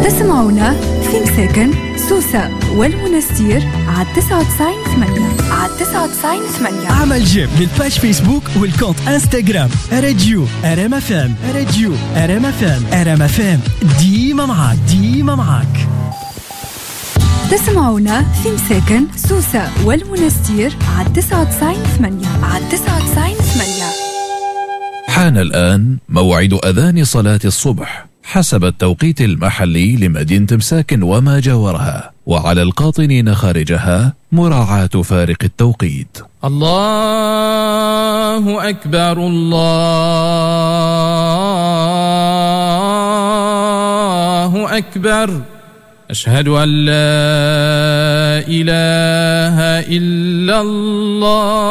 تسمعونا في مساكن سوسة والمنستير على 99.8 عمل جيم للباج فيسبوك والكونت انستغرام راديو RMFM. راديو RMFM ديما معاك. تسمعونا في مساكن سوسة والمنستير على 99.8. حان الآن موعد أذان صلاة الصبح حسب التوقيت المحلي لمدينة مساكن وما جاورها، وعلى القاطنين خارجها مراعاة فارق التوقيت. الله أكبر الله أكبر، أشهد أن لا إله إلا الله.